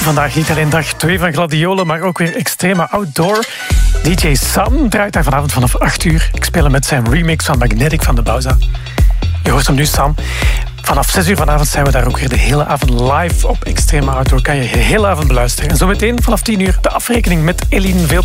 Vandaag niet alleen dag 2 van Gladiolen, maar ook weer extreme outdoor. DJ Sam draait daar vanavond vanaf 8 uur. Ik speel hem met zijn remix van Magnetic van de Bauza. Je hoort hem nu, Sam. Vanaf 6 uur vanavond zijn we daar ook weer de hele avond live op Extreme Outdoor. Kan je de hele avond beluisteren. En zometeen vanaf 10 uur de afrekening met Eline Veel.